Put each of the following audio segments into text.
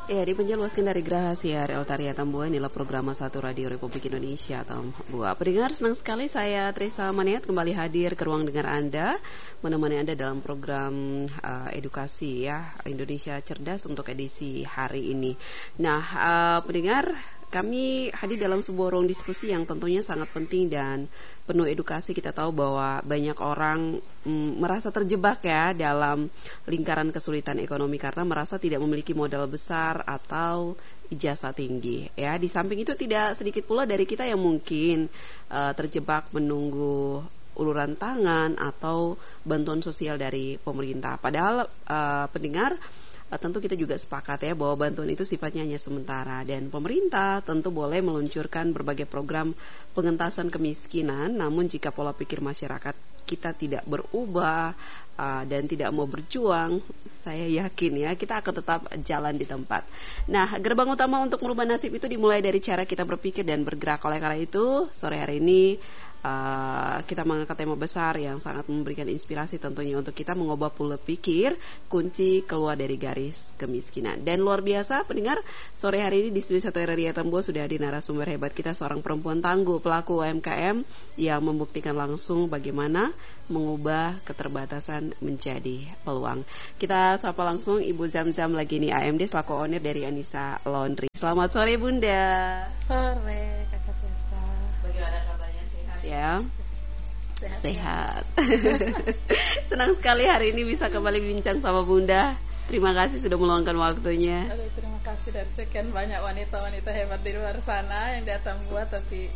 Ya, dipenjelaskan dari Geraha Siar El Taria Tambua. Inilah program Satu Radio Republik Indonesia Tambua. Pendengar, senang sekali saya Trisa Maniat kembali hadir ke ruang dengar Anda, menemani Anda dalam program edukasi ya Indonesia Cerdas untuk edisi hari ini. Nah, pendengar, kami hadir dalam sebuah ruang diskusi yang tentunya sangat penting dan penuh edukasi. Kita tahu bahwa banyak orang merasa terjebak ya dalam lingkaran kesulitan ekonomi karena merasa tidak memiliki modal besar atau ijazah tinggi. Ya, di samping itu tidak sedikit pula dari kita yang mungkin terjebak menunggu uluran tangan atau bantuan sosial dari pemerintah. Padahal pendengar, tentu kita juga sepakat ya bahwa bantuan itu sifatnya hanya sementara dan pemerintah tentu boleh meluncurkan berbagai program pengentasan kemiskinan, namun jika pola pikir masyarakat kita tidak berubah dan tidak mau berjuang, saya yakin ya kita akan tetap jalan di tempat. Nah, gerbang utama untuk merubah nasib itu dimulai dari cara kita berpikir dan bergerak. Oleh karena itu, sore hari ini kita mengangkat tema besar yang sangat memberikan inspirasi tentunya untuk kita mengubah pola pikir, kunci keluar dari garis kemiskinan. Dan luar biasa pendengar, sore hari ini di Studio 1 RRI Tambua sudah hadir narasumber hebat kita, seorang perempuan tangguh, pelaku UMKM yang membuktikan langsung bagaimana mengubah keterbatasan menjadi peluang. Kita sapa langsung Ibu Zamzam Lagini AMD selaku owner dari Anissa Laundry. Selamat sore Bunda. Sore Kakak Tessa. Bagaimana kabarnya, sehat ya? Sehat. Senang sekali hari ini bisa kembali bincang sama Bunda. Terima kasih sudah meluangkan waktunya. Aduh, terima kasih dari sekian banyak wanita-wanita hebat di luar sana yang datang buat tapi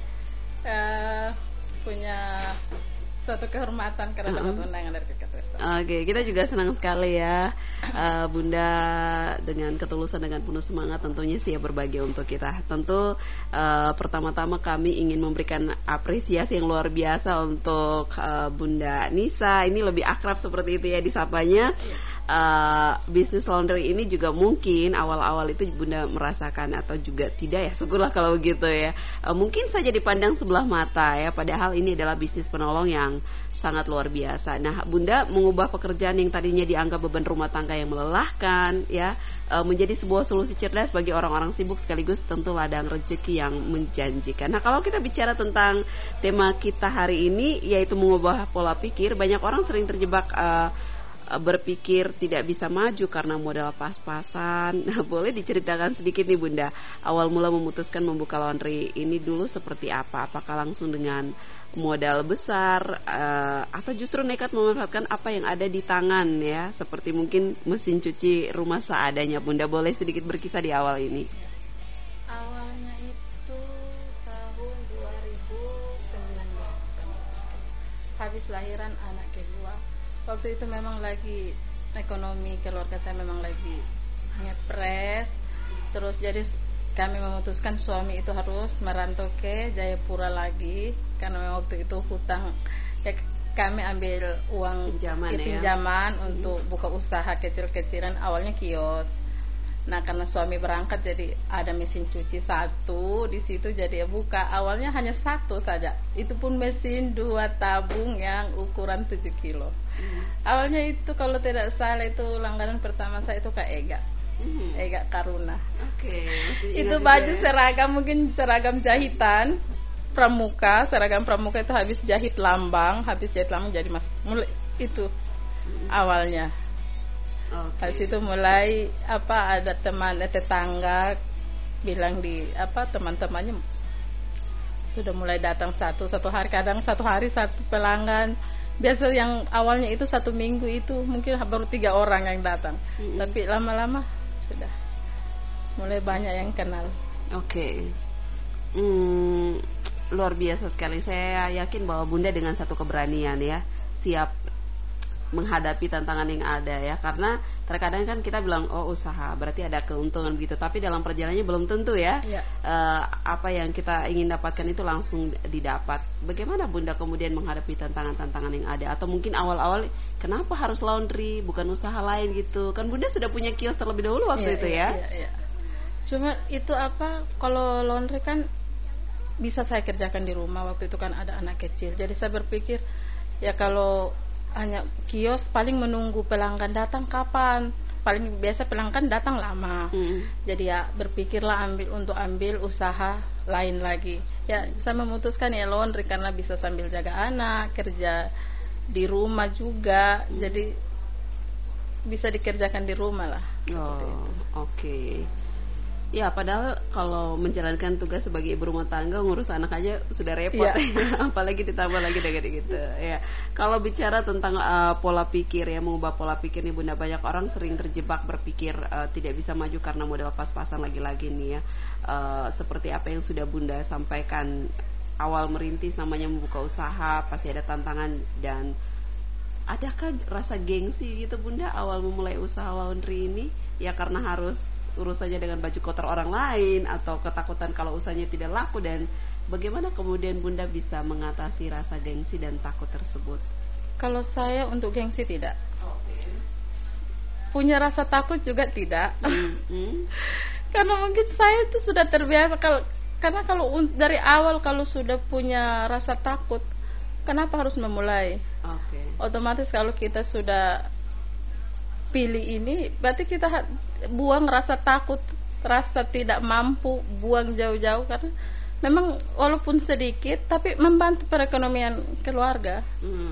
punya suatu kehormatan karena dapat undangan dari Kakak Tessa. Oke, kita juga senang sekali ya Bunda dengan ketulusan, dengan penuh semangat tentunya siap berbagi untuk kita. Tentu pertama-tama kami ingin memberikan apresiasi yang luar biasa untuk Bunda Nisa. Ini lebih akrab seperti itu ya disapanya. Bisnis laundry ini juga mungkin awal-awal itu Bunda merasakan atau juga tidak ya, syukurlah kalau begitu ya. Mungkin saja dipandang sebelah mata ya, padahal ini adalah bisnis penolong yang sangat luar biasa. Nah, Bunda mengubah pekerjaan yang tadinya dianggap beban rumah tangga yang melelahkan ya, menjadi sebuah solusi cerdas bagi orang-orang sibuk sekaligus tentu ladang rezeki yang menjanjikan. Nah, kalau kita bicara tentang tema kita hari ini yaitu mengubah pola pikir, banyak orang sering terjebak berpikir tidak bisa maju karena modal pas-pasan. Nah, boleh diceritakan sedikit nih Bunda, awal mula memutuskan membuka laundry ini dulu seperti apa? Apakah langsung dengan modal besar atau justru nekat memanfaatkan apa yang ada di tangan ya, seperti mungkin mesin cuci rumah seadanya? Bunda boleh sedikit berkisah di awal ini. Awalnya itu tahun 2019, habis lahiran anak kedua. Waktu itu memang lagi ekonomi keluarga saya memang lagi ngepres. Terus jadi kami memutuskan suami itu harus merantau ke Jayapura lagi karena waktu itu hutang ya, kami ambil uang pinjaman untuk buka usaha kecil-kecilan, awalnya kios. Nah, karena suami berangkat jadi ada mesin cuci satu di situ, jadi ya buka. Awalnya hanya satu saja, itu pun mesin 2 tabung yang ukuran 7 kilo. Awalnya itu kalau tidak salah itu langganan pertama saya itu Kak Ega, Ega Karuna. Itu baju seragam, mungkin seragam jahitan pramuka, seragam pramuka itu habis jahit lambang jadi mulai itu awalnya. Habis itu mulai ada tetangga bilang teman-temannya sudah mulai datang satu hari, kadang satu hari satu pelanggan. Biasa yang awalnya itu 1 minggu itu mungkin baru 3 orang yang datang. Tapi lama-lama sudah mulai banyak yang kenal. Luar biasa sekali. Saya yakin bahwa Bunda dengan satu keberanian ya siap menghadapi tantangan yang ada ya, karena terkadang kan kita bilang usaha berarti ada keuntungan begitu, tapi dalam perjalanannya belum tentu ya. Apa yang kita ingin dapatkan itu langsung didapat. Bagaimana Bunda kemudian menghadapi tantangan-tantangan yang ada, atau mungkin awal-awal kenapa harus laundry bukan usaha lain gitu, kan Bunda sudah punya kios terlebih dahulu waktu itu ya. Cuma itu kalau laundry kan bisa saya kerjakan di rumah, waktu itu kan ada anak kecil, jadi saya berpikir ya kalau hanya kios paling menunggu pelanggan datang kapan. paling biasa pelanggan datang lama. Jadi ya berpikirlah ambil usaha lain lagi. Ya saya memutuskan ya laundry karena bisa sambil jaga anak, kerja di rumah juga. Jadi bisa dikerjakan di rumah lah. Oke. Ya, padahal kalau menjalankan tugas sebagai ibu rumah tangga, ngurus anak aja sudah repot, apalagi ditambah lagi dengan gitu. Ya, kalau bicara tentang pola pikir ya, mengubah pola pikir nih Bunda, banyak orang sering terjebak berpikir tidak bisa maju karena modal pas-pasan lagi-lagi nih ya. Seperti apa yang sudah Bunda sampaikan, awal merintis namanya membuka usaha pasti ada tantangan, dan adakah rasa gengsi gitu Bunda awal memulai usaha laundry ini? Ya karena harus urusannya dengan baju kotor orang lain, atau ketakutan kalau usahanya tidak laku, dan bagaimana kemudian Bunda bisa mengatasi rasa gengsi dan takut tersebut? Kalau saya untuk gengsi tidak. Punya rasa takut juga tidak. Karena mungkin saya itu sudah terbiasa karena kalau dari awal kalau sudah punya rasa takut, kenapa harus memulai? Otomatis kalau kita sudah pilih ini, berarti kita buang rasa takut, rasa tidak mampu, buang jauh-jauh, karena memang walaupun sedikit tapi membantu perekonomian keluarga.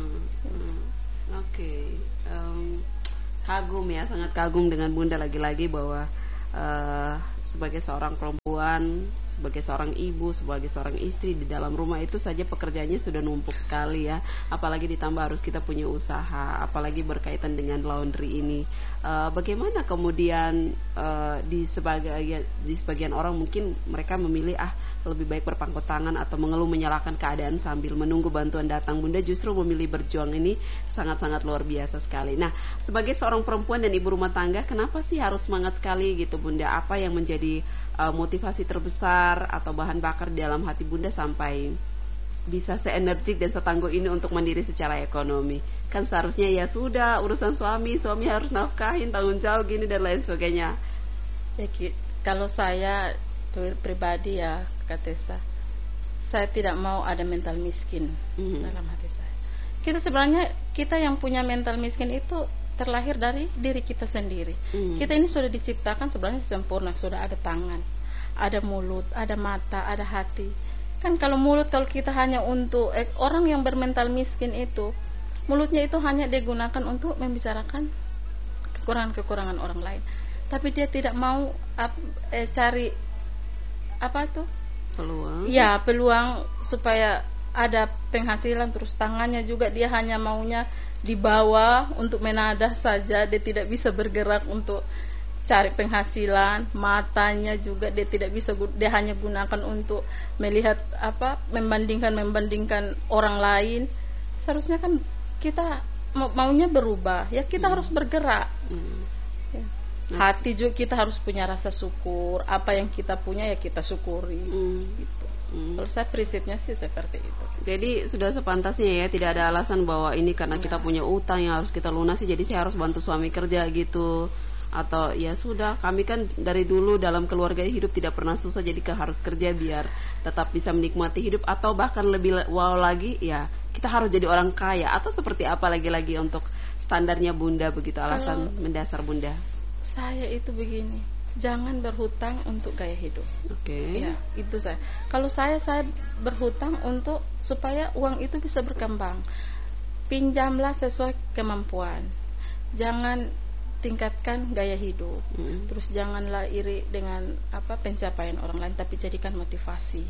Kagum ya, sangat kagum dengan Bunda lagi-lagi bahwa sebagai seorang perempuan, sebagai seorang ibu, sebagai seorang istri di dalam rumah itu saja pekerjaannya sudah numpuk sekali ya. Apalagi ditambah harus kita punya usaha, apalagi berkaitan dengan laundry ini. Bagaimana kemudian di sebagian orang mungkin mereka memilih lebih baik berpangku tangan atau mengeluh menyalahkan keadaan sambil menunggu bantuan datang. Bunda justru memilih berjuang, ini sangat-sangat luar biasa sekali. Nah, sebagai seorang perempuan dan ibu rumah tangga, kenapa sih harus semangat sekali gitu Bunda? Apa yang menjadi motivasi terbesar atau bahan bakar di dalam hati Bunda sampai bisa seenergik dan setangguh ini untuk mandiri secara ekonomi? Kan seharusnya ya sudah urusan suami harus nafkahin, tanggung jawab gini dan lain sebagainya. Ya, kalau saya pribadi ya Kak Tessa, saya tidak mau ada mental miskin dalam hati saya. Kita yang punya mental miskin itu terlahir dari diri kita sendiri. Kita ini sudah diciptakan sebenarnya sempurna, sudah ada tangan, ada mulut, ada mata, ada hati. Kan kalau kita hanya untuk orang yang bermental miskin itu, mulutnya itu hanya digunakan untuk membicarakan kekurangan-kekurangan orang lain. Tapi dia tidak mau cari peluang supaya ada penghasilan. Terus tangannya juga dia hanya maunya di bawah untuk menadah saja, dia tidak bisa bergerak untuk cari penghasilan. Matanya juga dia tidak bisa, dia hanya gunakan untuk melihat membandingkan orang lain. Seharusnya kan kita maunya berubah ya, kita harus bergerak. Hati juga kita harus punya rasa syukur, apa yang kita punya ya kita syukuri gitu. Kalau saya prinsipnya sih seperti itu. Jadi sudah sepantasnya ya, tidak ada alasan bahwa ini karena kita punya utang yang harus kita lunasi, jadi saya harus bantu suami kerja gitu. Atau ya sudah, kami kan dari dulu dalam keluarga hidup tidak pernah susah, jadi harus kerja biar tetap bisa menikmati hidup. Atau bahkan lebih wow lagi ya, kita harus jadi orang kaya. Atau seperti apa lagi-lagi untuk standarnya Bunda begitu, alasan mendasar Bunda? Saya itu begini, jangan berhutang untuk gaya hidup. Ya, itu saya. Kalau saya berhutang untuk supaya uang itu bisa berkembang. Pinjamlah sesuai kemampuan. Jangan tingkatkan gaya hidup. Terus janganlah iri dengan pencapaian orang lain, tapi jadikan motivasi.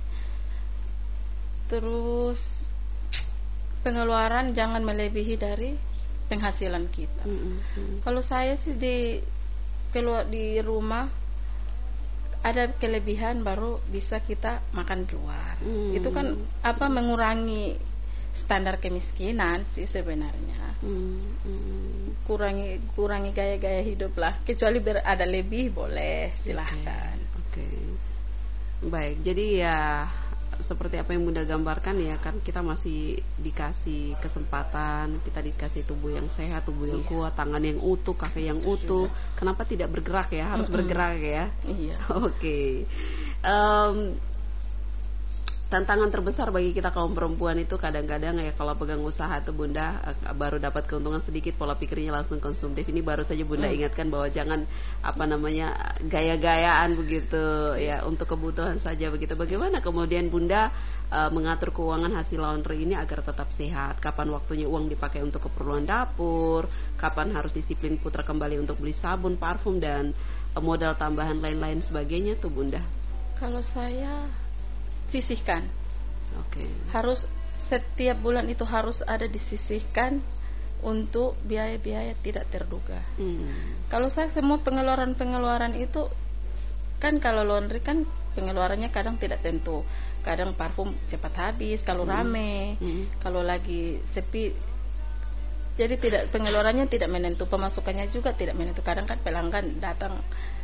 Terus pengeluaran jangan melebihi dari penghasilan kita. Kalau saya sih keluar di rumah ada kelebihan baru bisa kita makan di luar. Itu kan mengurangi standar kemiskinan sih sebenarnya. Kurangi gaya-gaya hidup lah. Kecuali ada lebih boleh, silahkan. Baik, jadi ya seperti apa yang Bunda gambarkan ya, kan kita masih dikasih kesempatan, kita dikasih tubuh yang sehat, tubuh yang kuat, tangan yang utuh, kaki yang utuh. Kenapa tidak bergerak ya? Harus bergerak ya. tantangan terbesar bagi kita kaum perempuan itu kadang-kadang ya kalau pegang usaha tuh Bunda, baru dapat keuntungan sedikit pola pikirnya langsung konsumtif. Ini baru saja Bunda ingatkan bahwa jangan gaya-gayaan begitu ya, untuk kebutuhan saja begitu. Bagaimana kemudian Bunda mengatur keuangan hasil laundry ini agar tetap sehat? Kapan waktunya uang dipakai untuk keperluan dapur, kapan harus disiplin putar kembali untuk beli sabun, parfum, dan modal tambahan lain-lain sebagainya tuh Bunda? Kalau saya sisihkan. Oke. Harus setiap bulan itu harus ada disisihkan untuk biaya-biaya tidak terduga. Kalau saya semua pengeluaran itu kan, kalau laundry kan pengeluarannya kadang tidak tentu. Kadang parfum cepat habis kalau rame, kalau lagi sepi. Jadi pengeluarannya tidak menentu, pemasukannya juga tidak menentu. Kadang kan pelanggan datang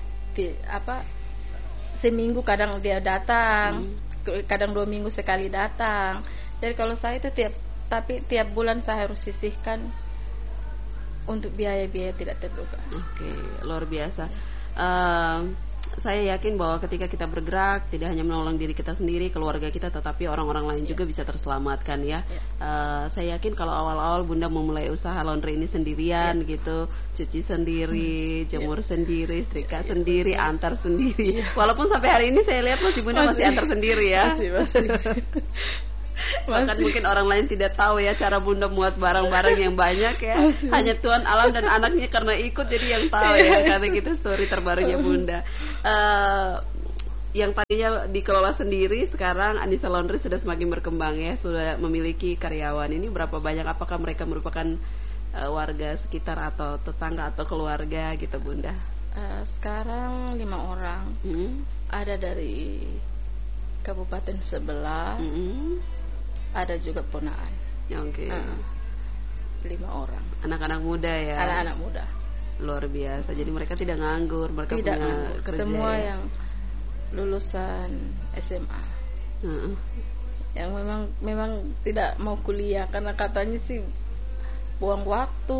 seminggu kadang dia datang. Kadang 2 minggu sekali datang. Jadi kalau saya itu tiap bulan saya harus sisihkan untuk biaya-biaya tidak terduga. Oke, luar biasa. Saya yakin bahwa ketika kita bergerak tidak hanya menolong diri kita sendiri, keluarga kita, tetapi orang-orang lain juga bisa terselamatkan ya. Saya yakin kalau awal-awal Bunda memulai usaha laundry ini sendirian gitu, cuci sendiri, jemur sendiri, setrika sendiri, antar sendiri. Walaupun sampai hari ini saya lihat Bunda masih antar sendiri ya. Masih. Bahkan mungkin orang lain tidak tahu ya cara Bunda muat barang-barang yang banyak ya. Hanya Tuhan alam dan anaknya karena ikut jadi yang tahu ya. Karena gitu story terbarunya Bunda. Yang tadinya dikelola sendiri, sekarang Anissa Laundry sudah semakin berkembang ya. Sudah memiliki karyawan. Ini berapa banyak? Apakah mereka merupakan warga sekitar atau tetangga atau keluarga gitu Bunda? Sekarang 5 orang. Ada dari kabupaten sebelah. Ada juga ponaan. Oke. 5 orang. Anak-anak muda ya. Anak-anak muda. Luar biasa. Jadi mereka tidak nganggur, mereka tidak punya nganggur. Kerja. Semua ya? yang lulusan SMA. Yang memang tidak mau kuliah karena katanya sih buang waktu.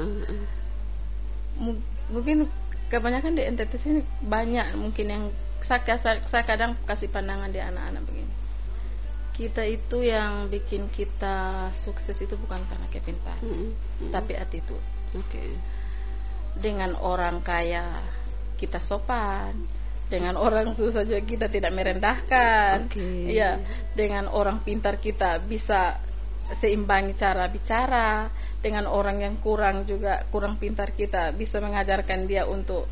Mungkin kebanyakan di NTT sini banyak mungkin yang saya kadang kasih pandangan di anak-anak begini. Kita itu yang bikin kita sukses itu bukan karena kepintaran, tapi attitude. Dengan orang kaya kita sopan, dengan orang susah juga kita tidak merendahkan. Iya, dengan orang pintar kita bisa seimbangi cara bicara, dengan orang yang kurang pintar kita bisa mengajarkan dia untuk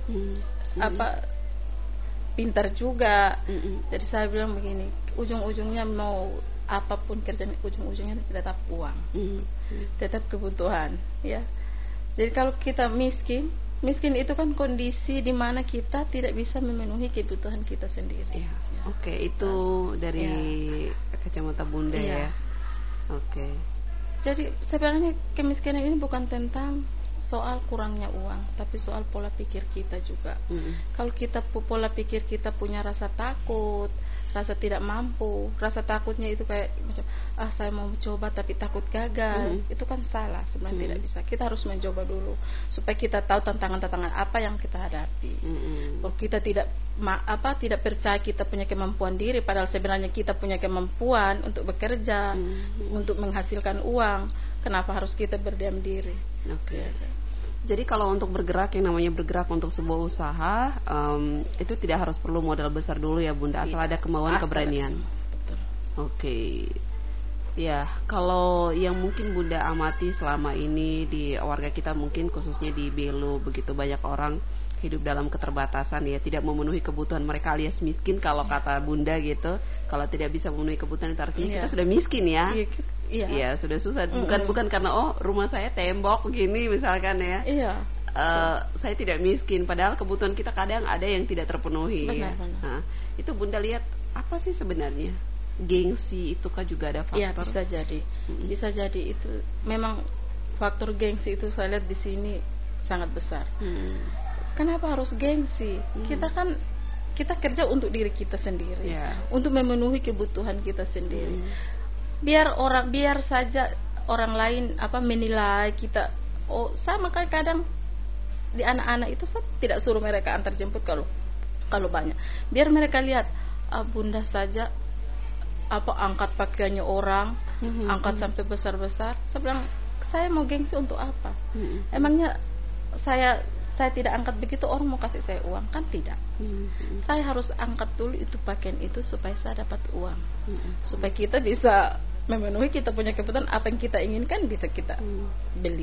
pintar juga. Jadi saya bilang begini, ujung-ujungnya mau apapun kerjaan, ujung-ujungnya tetap uang, tetap kebutuhan ya. Jadi kalau kita miskin itu kan kondisi di mana kita tidak bisa memenuhi kebutuhan kita sendiri. Oke, itu dari kacamata Bunda ya. Oke. Jadi sebenarnya kemiskinan ini bukan tentang soal kurangnya uang, tapi soal pola pikir kita juga. Kalau kita pola pikir kita punya rasa takut, rasa tidak mampu, rasa takutnya itu kayak saya mau mencoba tapi takut gagal, itu kan salah. Sebenarnya tidak bisa. Kita harus mencoba dulu supaya kita tahu tantangan-tantangan apa yang kita hadapi. Kalau kita tidak percaya kita punya kemampuan diri, padahal sebenarnya kita punya kemampuan untuk bekerja, untuk menghasilkan uang, kenapa harus kita berdiam diri? Jadi kalau untuk bergerak, yang namanya bergerak untuk sebuah usaha, itu tidak harus perlu modal besar dulu ya Bunda, asal ada kemauan, keberanian. Oke. Ya, kalau yang mungkin Bunda amati selama ini di warga kita, mungkin khususnya di Belu, begitu banyak orang hidup dalam keterbatasan ya, tidak memenuhi kebutuhan mereka alias miskin kalau kata Bunda gitu. Kalau tidak bisa memenuhi kebutuhan itu artinya kita sudah miskin ya. Iya, sudah susah. Bukan karena rumah saya tembok gini misalkan ya. Saya tidak miskin, padahal kebutuhan kita kadang ada yang tidak terpenuhi. Benar. Nah, itu Bunda lihat apa sih sebenarnya? Gengsi itu kan juga ada faktor. Iya, bisa jadi. Bisa jadi itu memang faktor gengsi itu saya lihat di sini sangat besar. Kenapa harus gengsi? Kita kerja untuk diri kita sendiri, untuk memenuhi kebutuhan kita sendiri. Biar saja orang lain menilai kita. Sama kadang di anak-anak itu saya tidak suruh mereka antar jemput kalau banyak. Biar mereka lihat Bunda saja angkat pakaiannya orang, angkat sampai besar-besar. Saya bilang, saya mau gengsi untuk apa? Emangnya saya tidak angkat begitu, orang mau kasih saya uang? Kan tidak. Saya harus angkat dulu itu pakaian itu supaya saya dapat uang, supaya kita bisa memenuhi kita punya kebutuhan, apa yang kita inginkan bisa kita beli.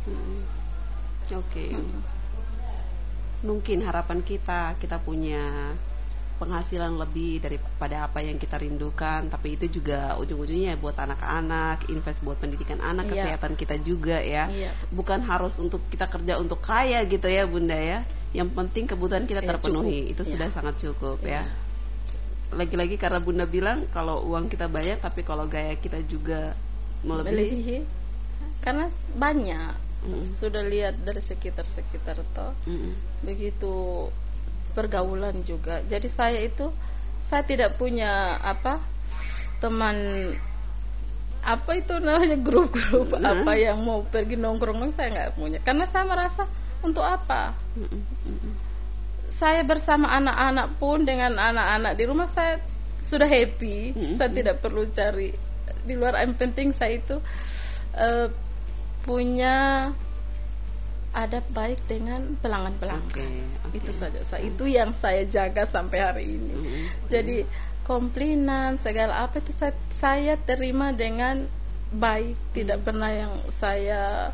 Oke. Mungkin harapan kita punya penghasilan lebih daripada apa yang kita rindukan, tapi itu juga ujung-ujungnya buat anak-anak, invest buat pendidikan anak, kesehatan kita juga ya. Bukan harus untuk kita kerja untuk kaya gitu ya Bunda ya. Yang penting kebutuhan kita terpenuhi, cukup. Itu sudah sangat cukup ya. Lagi-lagi karena Bunda bilang kalau uang kita banyak, tapi kalau gaya kita juga melebihi. Karena banyak sudah lihat dari sekitar toh, begitu pergaulan juga. Jadi saya tidak punya teman itu namanya grup-grup apa yang mau pergi nongkrong, saya nggak punya. Karena saya merasa untuk apa? Saya bersama anak-anak pun, dengan anak-anak di rumah saya sudah happy. Saya tidak perlu cari di luar. Yang penting saya itu punya adab baik dengan pelanggan-pelanggan. Itu saja. Itu yang saya jaga sampai hari ini. Jadi komplainan segala apa itu saya terima dengan baik, tidak pernah yang saya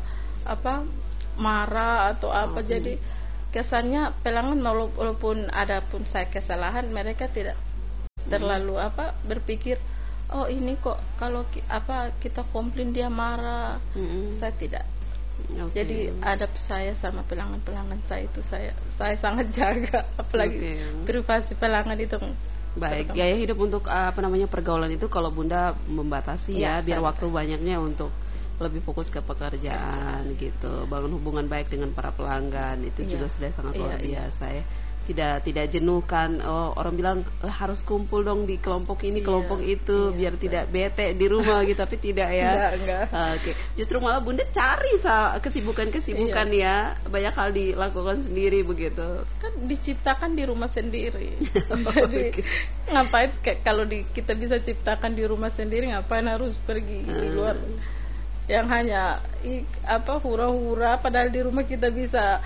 marah atau apa. Jadi kesannya pelanggan walaupun ada pun saya kesalahan, mereka tidak terlalu berpikir, oh ini kok kalau kita komplain dia marah. Saya tidak. Jadi adab saya sama pelanggan saya itu saya sangat jaga, apalagi privasi pelanggan itu. Baik, gaya hidup untuk pergaulan itu kalau Bunda membatasi ya biar waktu banyaknya untuk lebih fokus ke pekerjaan gitu, bangun hubungan baik dengan para pelanggan itu juga sudah sangat luar biasa ya. Tidak jenuh kan. Orang bilang harus kumpul dong di kelompok ini, kelompok itu biar tidak bete di rumah gitu, tapi tidak ya. Enggak. Oke. Justru malah Bunda cari kesibukan ya, banyak hal dilakukan sendiri begitu. Kan diciptakan di rumah sendiri. Jadi ngapain kalau kita bisa ciptakan di rumah sendiri, ngapain harus pergi di luar yang hanya hura-hura, padahal di rumah kita bisa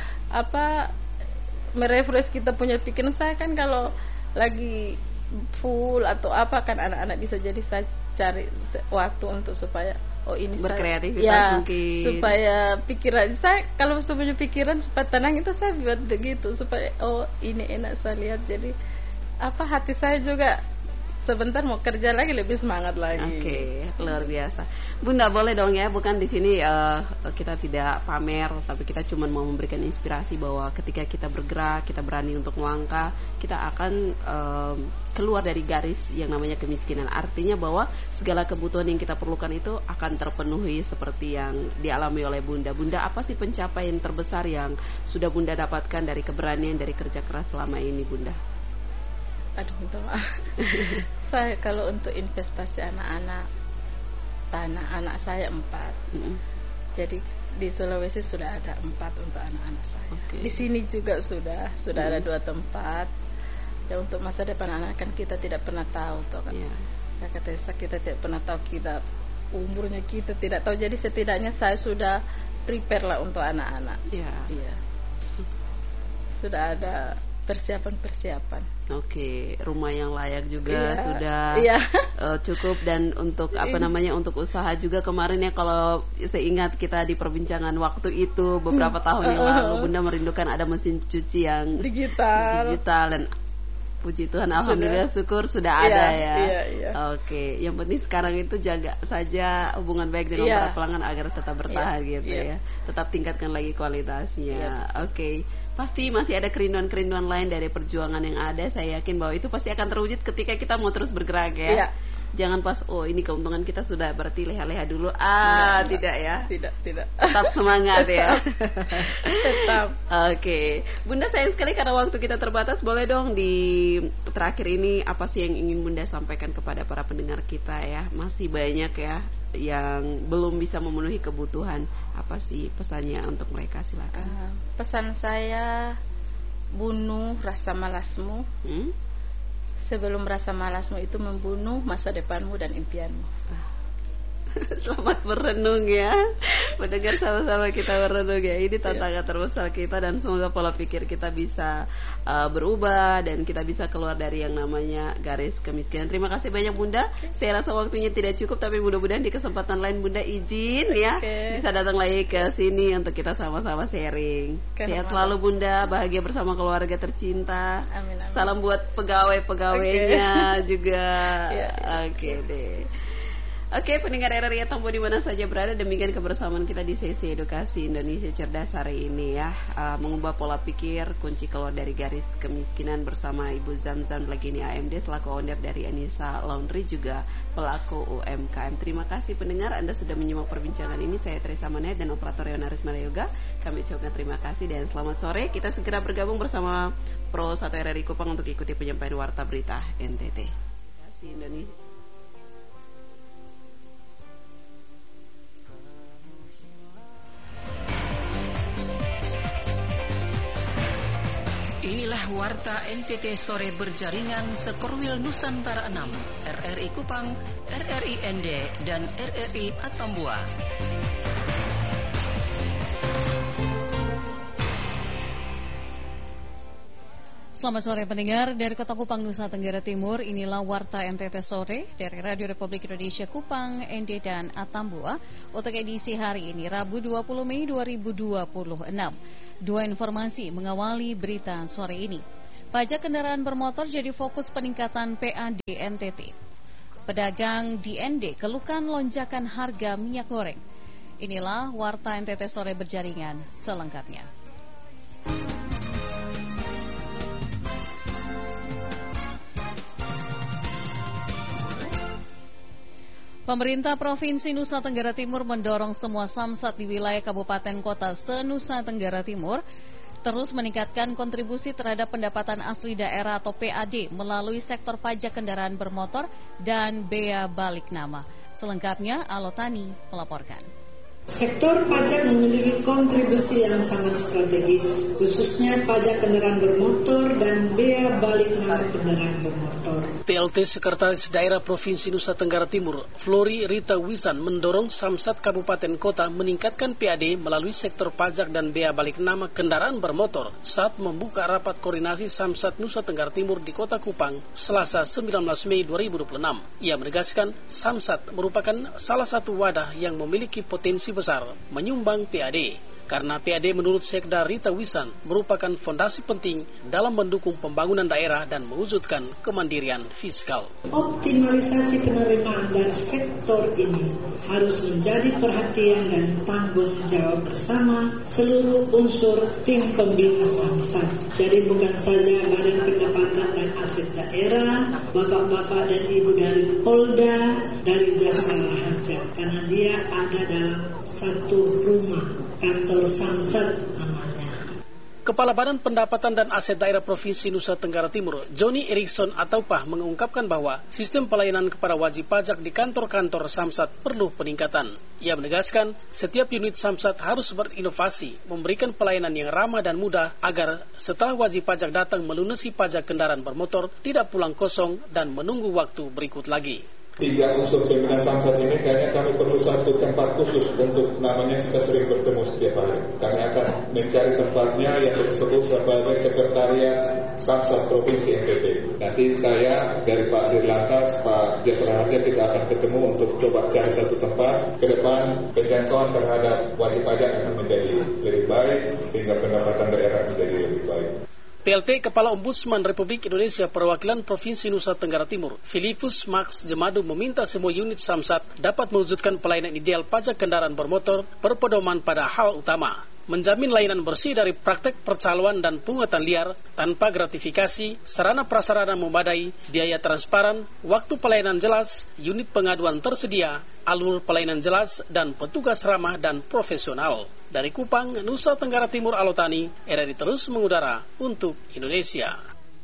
merefresh kita punya pikiran. Saya kan kalau lagi full atau kan anak-anak bisa, jadi saya cari waktu untuk supaya ini berkreativitas mungkin, supaya pikiran saya, kalau punya pikiran supaya tenang, itu saya buat begitu supaya ini enak saya lihat. Jadi hati saya juga sebentar mau kerja lagi lebih semangat lagi. Oke, luar biasa. Bunda boleh dong ya, bukan di sini kita tidak pamer, tapi kita cuma mau memberikan inspirasi bahwa ketika kita bergerak, kita berani untuk melangkah, kita akan keluar dari garis yang namanya kemiskinan. Artinya bahwa segala kebutuhan yang kita perlukan itu akan terpenuhi seperti yang dialami oleh Bunda. Bunda, apa sih pencapaian terbesar yang sudah Bunda dapatkan dari keberanian, dari kerja keras selama ini Bunda? Aduh, minta maaf. Saya kalau untuk investasi anak-anak, tanah anak saya 4. Jadi di Sulawesi sudah ada 4 untuk anak-anak saya. Di sini juga sudah ada 2 tempat. Ya, untuk masa depan anak kan kita tidak pernah tahu toh kan. Kata Tessa, kita tidak pernah tahu, kita umurnya kita tidak tahu. Jadi setidaknya saya sudah prepare lah untuk anak-anak. Iya. Sudah ada persiapan. Oke, rumah yang layak juga sudah cukup, dan untuk untuk usaha juga kemarin ya, kalau saya ingat kita di perbincangan waktu itu beberapa tahun yang lalu, Bunda merindukan ada mesin cuci yang digital, dan puji Tuhan alhamdulillah syukur sudah ada ya. Oke, yang penting sekarang itu jaga saja hubungan baik dengan para pelanggan agar tetap bertahan ya. Tetap tingkatkan lagi kualitasnya. Oke. Pasti masih ada kerinduan-kerinduan lain dari perjuangan yang ada. Saya yakin bahwa itu pasti akan terwujud ketika kita mau terus bergerak ya. Jangan pas ini keuntungan kita sudah, berarti leha-leha dulu. Tidak ya. Tidak. Tetap semangat ya. Tetap. Oke. Bunda, sayang sekali karena waktu kita terbatas. Boleh dong di terakhir ini apa sih yang ingin Bunda sampaikan kepada para pendengar kita ya? Masih banyak ya yang belum bisa memenuhi kebutuhan. Apa sih pesannya untuk mereka? Silakan. Pesan saya, bunuh rasa malasmu, sebelum rasa malasmu itu membunuh masa depanmu dan impianmu. Selamat merenung ya. Mendengar sama-sama kita merenung ya. Ini tantangan terbesar kita, dan semoga pola pikir kita bisa berubah dan kita bisa keluar dari yang namanya garis kemiskinan. Terima kasih banyak Bunda. Saya rasa waktunya tidak cukup, tapi mudah-mudahan di kesempatan lain Bunda izin ya bisa datang lagi ke sini untuk kita sama-sama sharing. Sehat selalu Bunda, bahagia bersama keluarga tercinta. Amin, amin. Salam buat pegawai-pegawainya juga. Oke deh. Oke, pendengar RRI Tambo di mana saja berada, demikian kebersamaan kita di sesi edukasi Indonesia Cerdas hari ini ya. Mengubah pola pikir, kunci keluar dari garis kemiskinan bersama Ibu Zamzam Legini AMD selaku owner dari Anissa Laundry, juga pelaku UMKM. Terima kasih pendengar, Anda sudah menyimak perbincangan ini. Saya Teresa Manet dan operator Yonaris Malayoga. Kami ucapkan terima kasih dan selamat sore. Kita segera bergabung bersama Pro 1 RRI Kupang untuk ikuti penyampaian warta berita NTT. Terima kasih Indonesia. Inilah warta NTT sore berjaringan Sekorwil Nusantara 6, RRI Kupang, RRI ND, dan RRI Atambua. Selamat sore pendengar dari Kota Kupang, Nusa Tenggara Timur. Inilah warta NTT sore dari Radio Republik Indonesia Kupang, ND, dan Atambua untuk edisi hari ini Rabu 20 Mei 2026. Dua informasi mengawali berita sore ini. Pajak kendaraan bermotor jadi fokus peningkatan PAD NTT. Pedagang di ND keluhkan lonjakan harga minyak goreng. Inilah warta NTT sore berjaringan selengkapnya. Pemerintah Provinsi Nusa Tenggara Timur mendorong semua samsat di wilayah kabupaten kota se-Nusa Tenggara Timur terus meningkatkan kontribusi terhadap pendapatan asli daerah atau PAD melalui sektor pajak kendaraan bermotor dan bea balik nama. Selengkapnya Alotani melaporkan. Sektor pajak memiliki kontribusi yang sangat strategis, khususnya pajak kendaraan bermotor dan bea balik nama kendaraan bermotor. PLT Sekretaris Daerah Provinsi Nusa Tenggara Timur, Flori Rita Wisan, mendorong Samsat Kabupaten Kota meningkatkan PAD melalui sektor pajak dan bea balik nama kendaraan bermotor saat membuka rapat koordinasi Samsat Nusa Tenggara Timur di Kota Kupang, Selasa 19 Mei 2026. Ia menegaskan Samsat merupakan salah satu wadah yang memiliki potensi besar menyumbang PAD, karena PAD menurut Sekda Rita Wisan merupakan fondasi penting dalam mendukung pembangunan daerah dan mewujudkan kemandirian fiskal. Optimalisasi penerimaan dari sektor ini harus menjadi perhatian dan tanggung jawab bersama seluruh unsur tim pembina Samsat. Jadi bukan saja Badan Pendapatan dan Aset Daerah, bapak-bapak dan ibu dari Polda, dari Jasara Harja, karena dia ada dalam satu rumah, kantor Samsat namanya. Kepala Badan Pendapatan dan Aset Daerah Provinsi Nusa Tenggara Timur, Johnny Erickson Ataupah, mengungkapkan bahwa sistem pelayanan kepada wajib pajak di kantor-kantor Samsat perlu peningkatan. Ia menegaskan setiap unit Samsat harus berinovasi, memberikan pelayanan yang ramah dan mudah agar setelah wajib pajak datang melunasi pajak kendaraan bermotor tidak pulang kosong dan menunggu waktu berikut lagi. 3 unsur pembina Samsat ini kayaknya kami perlu satu tempat khusus untuk, namanya kita sering bertemu setiap hari. Kami akan mencari tempatnya yang disebut sebagai Sekretariat Samsat Provinsi NTT. Nanti saya dari Pak Dirlantas, Pak Jasara Harja, kita akan ketemu untuk coba cari satu tempat. Ke depan penjangkauan terhadap wajib pajak akan menjadi lebih baik sehingga pendapatan daerah menjadi lebih baik. PLT Kepala Ombudsman Republik Indonesia Perwakilan Provinsi Nusa Tenggara Timur, Filipus Max Jemadu, meminta semua unit Samsat dapat mewujudkan pelayanan ideal pajak kendaraan bermotor berpedoman pada hal utama, menjamin layanan bersih dari praktek percaloan dan pungutan liar tanpa gratifikasi, sarana prasarana memadai, biaya transparan, waktu pelayanan jelas, unit pengaduan tersedia, alur pelayanan jelas, dan petugas ramah dan profesional. Dari Kupang, Nusa Tenggara Timur, Alotani, RRI terus mengudara untuk Indonesia.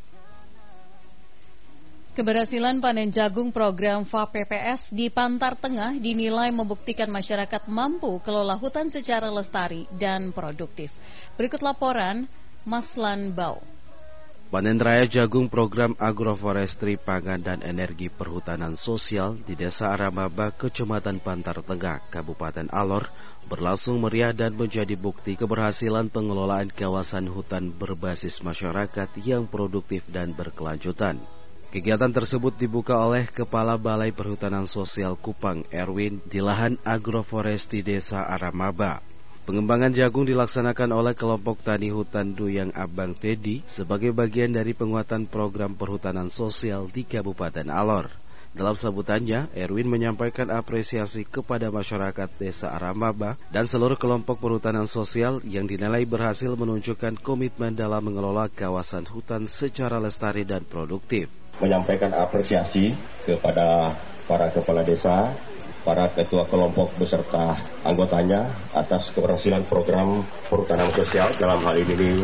Keberhasilan panen jagung program FAPPS di Pantar Tengah dinilai membuktikan masyarakat mampu kelola hutan secara lestari dan produktif. Berikut laporan Maslan Bau. Panen raya jagung program agroforestry pangan dan energi perhutanan sosial di Desa Aramaba, Kecamatan Bantar Tengah, Kabupaten Alor berlangsung meriah dan menjadi bukti keberhasilan pengelolaan kawasan hutan berbasis masyarakat yang produktif dan berkelanjutan. Kegiatan tersebut dibuka oleh Kepala Balai Perhutanan Sosial Kupang Erwin di lahan agroforestry Desa Aramaba. Pengembangan jagung dilaksanakan oleh kelompok tani hutan Duyang Abang Teddy sebagai bagian dari penguatan program perhutanan sosial di Kabupaten Alor. Dalam sambutannya, Erwin menyampaikan apresiasi kepada masyarakat Desa Aramaba dan seluruh kelompok perhutanan sosial yang dinilai berhasil menunjukkan komitmen dalam mengelola kawasan hutan secara lestari dan produktif. Menyampaikan apresiasi kepada para kepala desa, para ketua kelompok beserta anggotanya atas keberhasilan program perhutanan sosial dalam hal ini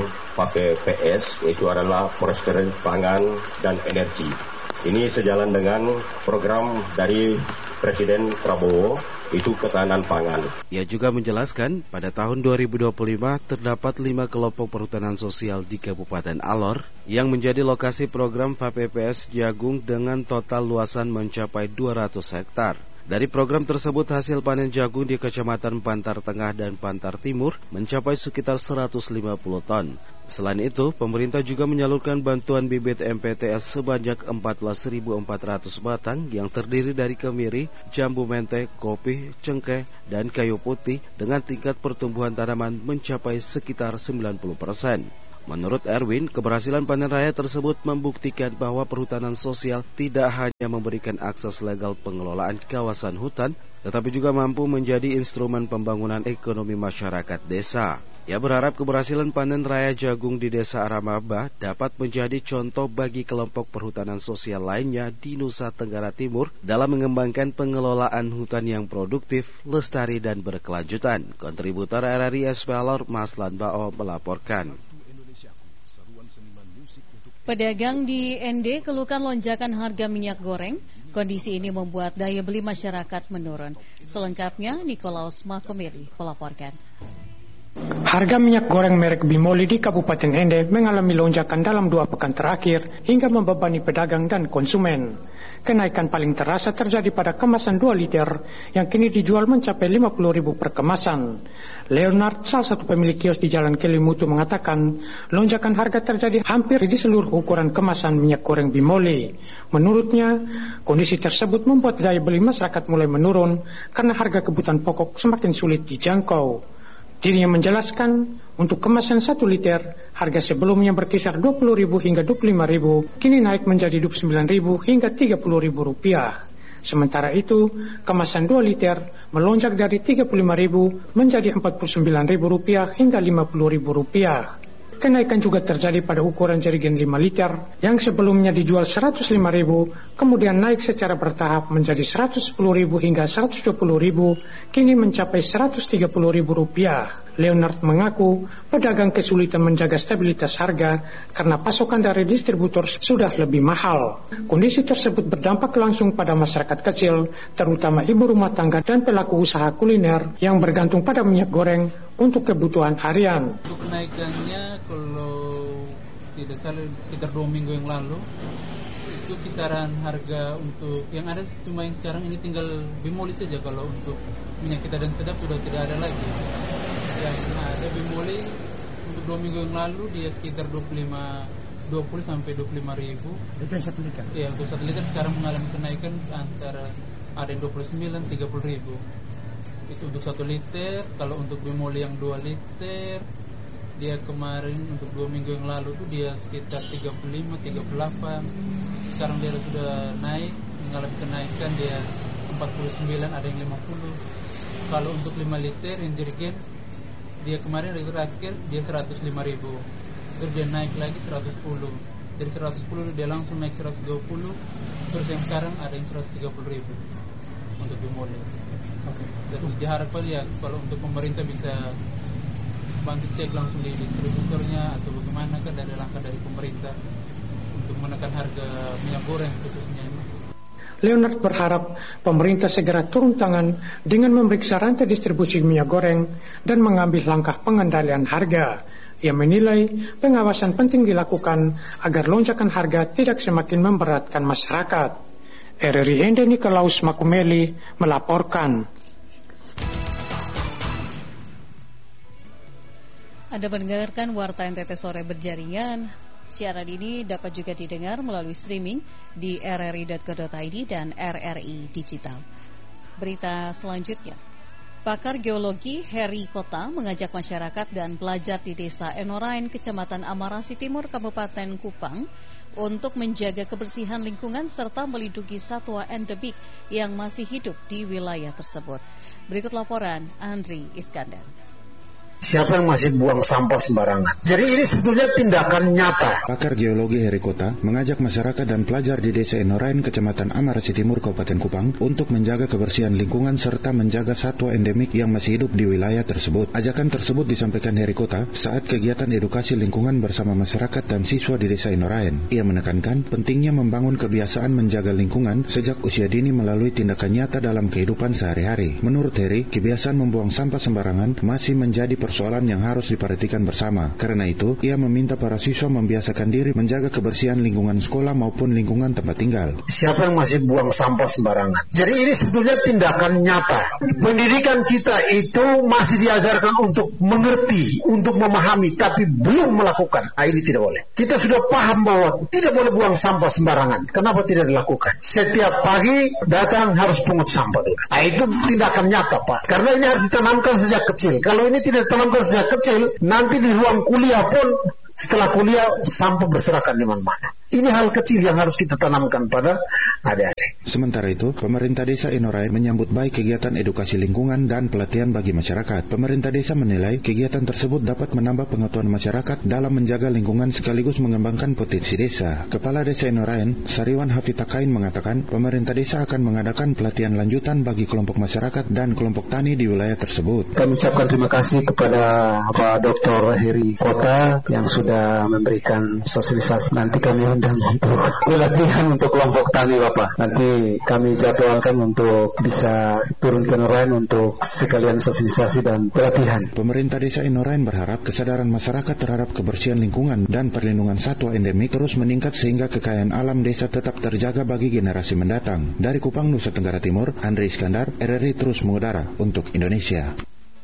PPPS, yaitu adalah forestry, pangan, dan energi. Ini sejalan dengan program dari Presiden Prabowo, itu ketahanan pangan. Ia juga menjelaskan pada tahun 2025 terdapat 5 kelompok perhutanan sosial di Kabupaten Alor yang menjadi lokasi program PPPS jagung dengan total luasan mencapai 200 hektar. Dari program tersebut hasil panen jagung di Kecamatan Bantar Tengah dan Bantar Timur mencapai sekitar 150 ton. Selain itu, pemerintah juga menyalurkan bantuan bibit MPTS sebanyak 14.400 batang yang terdiri dari kemiri, jambu mente, kopi, cengkeh, dan kayu putih dengan tingkat pertumbuhan tanaman mencapai sekitar 90%. Menurut Erwin, keberhasilan panen raya tersebut membuktikan bahwa perhutanan sosial tidak hanya memberikan akses legal pengelolaan kawasan hutan, tetapi juga mampu menjadi instrumen pembangunan ekonomi masyarakat desa. Ia berharap keberhasilan panen raya jagung di Desa Aramaba dapat menjadi contoh bagi kelompok perhutanan sosial lainnya di Nusa Tenggara Timur dalam mengembangkan pengelolaan hutan yang produktif, lestari, dan berkelanjutan. Kontributor RRI SP Alor, Maslan Bao melaporkan. Pedagang di ND keluhkan lonjakan harga minyak goreng. Kondisi ini membuat daya beli masyarakat menurun. Selengkapnya, Nikolaus Makomiri melaporkan. Harga minyak goreng merek Bimoli di Kabupaten Ende mengalami lonjakan dalam 2 pekan terakhir hingga membebani pedagang dan konsumen. Kenaikan paling terasa terjadi pada kemasan 2 liter yang kini dijual mencapai 50.000 per kemasan. Leonard, salah satu pemilik kios di Jalan Kelimutu, mengatakan lonjakan harga terjadi hampir di seluruh ukuran kemasan minyak goreng Bimoli. Menurutnya, kondisi tersebut membuat daya beli masyarakat mulai menurun karena harga kebutuhan pokok semakin sulit dijangkau. Dirinya menjelaskan, untuk kemasan 1 liter, harga sebelumnya berkisar 20.000 hingga 25.000, kini naik menjadi 29.000 hingga 30.000 rupiah. Sementara itu, kemasan 2 liter melonjak dari 35.000 menjadi 49.000 rupiah hingga 50.000 rupiah. Kenaikan juga terjadi pada ukuran jerigen 5 liter yang sebelumnya dijual 105.000, kemudian naik secara bertahap menjadi 110.000 hingga 120.000, kini mencapai 130.000 rupiah. Leonard mengaku pedagang kesulitan menjaga stabilitas harga karena pasokan dari distributor sudah lebih mahal. Kondisi tersebut berdampak langsung pada masyarakat kecil, terutama ibu rumah tangga dan pelaku usaha kuliner yang bergantung pada minyak goreng untuk kebutuhan harian. Untuk kenaikannya, kalau tidak salah sekitar 2 minggu yang lalu, itu kisaran harga untuk yang ada cuma yang sekarang ini tinggal Bimoli saja. Kalau untuk minyak kita dan sedap sudah tidak ada lagi. Yang ada Bimoli untuk 2 minggu yang lalu dia sekitar 20 sampai 25 ribu. Itu 1 liter? Iya, untuk 1 liter sekarang mengalami kenaikan antara ada yang 29, 30 ribu. Itu untuk 1 liter. Kalau untuk Bimoli yang 2 liter, dia kemarin untuk 2 minggu yang lalu tuh dia sekitar 35, 38. Sekarang dia sudah naik, mengalami kenaikan, dia 49, ada yang 50. Kalau untuk 5 liter yang jerigen, dia kemarin dari terakhir dia 105.000, terus dia naik lagi 110, dari 110 dia langsung naik 120, terus yang sekarang ada yang 130.000 untuk Bimoli. Terus diharapkan ya kalau untuk pemerintah bisa bantu cek langsung di distributornya atau bagaimana, kan ada langkah dari pemerintah untuk menekan harga minyak goreng khususnya ini. Leonard berharap pemerintah segera turun tangan dengan memeriksa rantai distribusi minyak goreng dan mengambil langkah pengendalian harga. Ia menilai pengawasan penting dilakukan agar lonjakan harga tidak semakin memberatkan masyarakat. RRI Ende Nikolaus Makumeli melaporkan. Anda mendengarkan Warta NTT Sore berjaringan. Siaran ini dapat juga didengar melalui streaming di rri.co.id dan RRI Digital. Berita selanjutnya. Pakar geologi Heri Kota mengajak masyarakat dan pelajar di Desa Enorain, Kecamatan Amarasi Timur, Kabupaten Kupang untuk menjaga kebersihan lingkungan serta melindungi satwa endemik yang masih hidup di wilayah tersebut. Berikut laporan Andri Iskandar. Siapa yang masih buang sampah sembarangan? Jadi ini sebetulnya tindakan nyata. Pakar geologi Heri Kota mengajak masyarakat dan pelajar di Desa Enorain, Kecamatan Amarasi Timur, Kabupaten Kupang untuk menjaga kebersihan lingkungan serta menjaga satwa endemik yang masih hidup di wilayah tersebut. Ajakan tersebut disampaikan Heri Kota saat kegiatan edukasi lingkungan bersama masyarakat dan siswa di Desa Enorain. Ia menekankan pentingnya membangun kebiasaan menjaga lingkungan sejak usia dini melalui tindakan nyata dalam kehidupan sehari-hari. Menurut Heri, kebiasaan membuang sampah sembarangan masih menjadi persoalan yang harus diperhatikan bersama. Karena itu, ia meminta para siswa membiasakan diri menjaga kebersihan lingkungan sekolah maupun lingkungan tempat tinggal. Siapa yang masih buang sampah sembarangan? Jadi ini sebetulnya tindakan nyata. Pendidikan kita itu masih diajarkan untuk mengerti, untuk memahami, tapi belum melakukan. Ini tidak boleh. Kita sudah paham bahwa tidak boleh buang sampah sembarangan. Kenapa tidak dilakukan? Setiap pagi datang harus pungut sampah dulu. Itu tindakan nyata, Pak. Karena ini harus ditanamkan sejak kecil. Kalau ini tidak ditanamkan sejak kecil, nanti di ruang kuliah pun setelah kuliah sampah berserakan di mana-mana. Ini hal kecil yang harus kita tanamkan pada adik-adik. Sementara itu, pemerintah Desa Enorain menyambut baik kegiatan edukasi lingkungan dan pelatihan bagi masyarakat. Pemerintah desa menilai kegiatan tersebut dapat menambah pengetahuan masyarakat dalam menjaga lingkungan sekaligus mengembangkan potensi desa. Kepala Desa Enorain, Sariwan Hafitakain mengatakan, pemerintah desa akan mengadakan pelatihan lanjutan bagi kelompok masyarakat dan kelompok tani di wilayah tersebut. Kami ucapkan terima kasih kepada Pak Dr. Heri Kota yang sudah memberikan sosialisasi. Nanti kami undang untuk pelatihan untuk kelompok tani, Bapak. Nanti kami jadwalkan untuk bisa turun ke Enorain untuk sekalian sosialisasi dan pelatihan. Pemerintah Desa Enorain berharap kesadaran masyarakat terhadap kebersihan lingkungan dan perlindungan satwa endemik terus meningkat sehingga kekayaan alam desa tetap terjaga bagi generasi mendatang. Dari Kupang, Nusa Tenggara Timur, Andri Iskandar, RRI terus mengudara untuk Indonesia.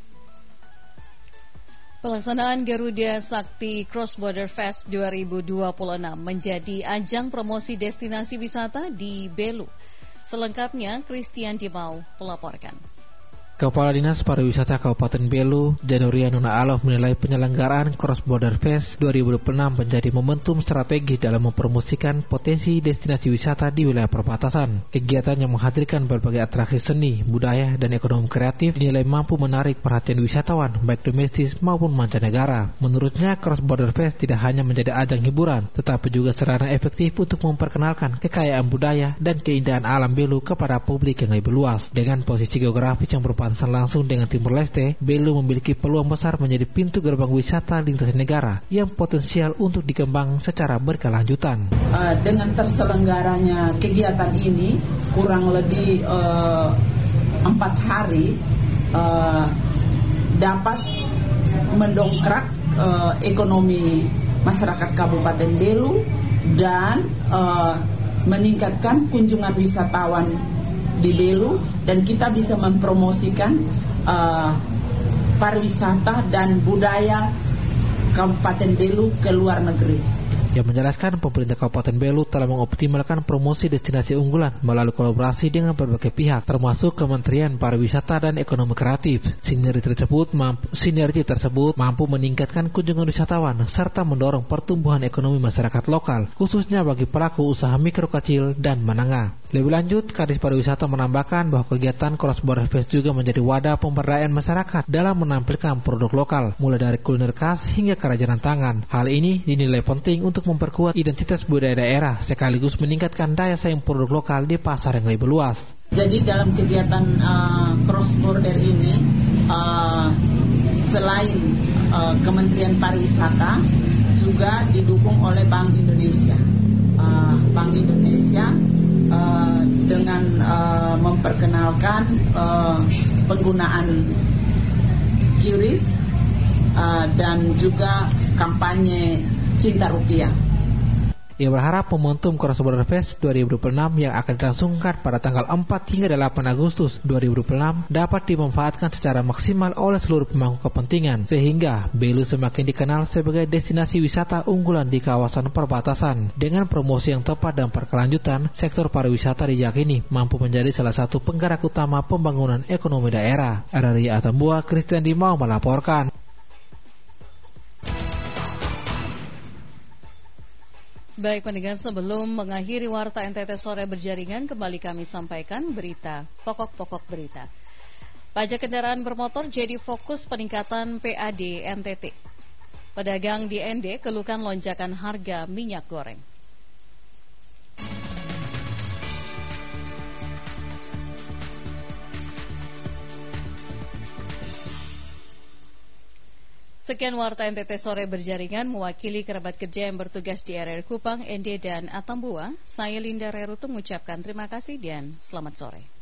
Pelaksanaan Garuda Sakti Cross Border Fest 2026 menjadi ajang promosi destinasi wisata di Belu. Selengkapnya, Christian Dimau melaporkan. Kepala Dinas Pariwisata Kabupaten Belu, Januria Nona Alof menilai penyelenggaraan Cross Border Fest 2026 menjadi momentum strategis dalam mempromosikan potensi destinasi wisata di wilayah perbatasan. Kegiatan yang menghadirkan berbagai atraksi seni, budaya, dan ekonomi kreatif dinilai mampu menarik perhatian wisatawan baik domestik maupun mancanegara. Menurutnya, Cross Border Fest tidak hanya menjadi ajang hiburan, tetapi juga sarana efektif untuk memperkenalkan kekayaan budaya dan keindahan alam Belu kepada publik yang lebih luas. Dengan posisi geografis yang berbatasan langsung dengan Timur Leste, Belu memiliki peluang besar menjadi pintu gerbang wisata lintas negara yang potensial untuk dikembang secara berkelanjutan. Dengan terselenggaranya kegiatan ini kurang lebih 4 hari dapat mendongkrak ekonomi masyarakat Kabupaten Belu dan meningkatkan kunjungan wisatawan di Belu, dan kita bisa mempromosikan pariwisata dan budaya Kabupaten Belu ke luar negeri. Yang menjelaskan pemerintah Kabupaten Belu telah mengoptimalkan promosi destinasi unggulan melalui kolaborasi dengan berbagai pihak, termasuk Kementerian Pariwisata dan Ekonomi Kreatif. Sinergi tersebut mampu meningkatkan kunjungan wisatawan serta mendorong pertumbuhan ekonomi masyarakat lokal, khususnya bagi pelaku usaha mikro kecil dan menengah. Lebih lanjut, Kadis Pariwisata menambahkan bahwa kegiatan Cross Border Fest juga menjadi wadah pemberdayaan masyarakat dalam menampilkan produk lokal, mulai dari kuliner khas hingga kerajinan tangan. Hal ini dinilai penting untuk memperkuat identitas budaya daerah sekaligus meningkatkan daya saing produk lokal di pasar yang lebih luas. Jadi dalam kegiatan Cross Border ini, selain Kementerian Pariwisata juga didukung oleh Bank Indonesia. Bank Indonesia dengan memperkenalkan penggunaan QRIS dan juga kampanye cinta rupiah. Ia berharap momentum Cross Border Fest 2026 yang akan dilangsungkan pada tanggal 4 hingga 8 Agustus 2026 dapat dimanfaatkan secara maksimal oleh seluruh pemangku kepentingan, sehingga Belu semakin dikenal sebagai destinasi wisata unggulan di kawasan perbatasan. Dengan promosi yang tepat dan berkelanjutan, sektor pariwisata diyakini mampu menjadi salah satu penggerak utama pembangunan ekonomi daerah. RRI Atambua, Christian Dimau melaporkan. Baik pendengar, sebelum mengakhiri Warta NTT Sore Berjaringan, kembali kami sampaikan berita, pokok-pokok berita. Pajak kendaraan bermotor jadi fokus peningkatan PAD NTT. Pedagang di ND keluhkan lonjakan harga minyak goreng. Sekian Warta NTT Sore Berjaringan, mewakili kerabat kerja yang bertugas di RRI Kupang, ND, dan Atambua. Saya Linda Rerutu mengucapkan terima kasih dan selamat sore.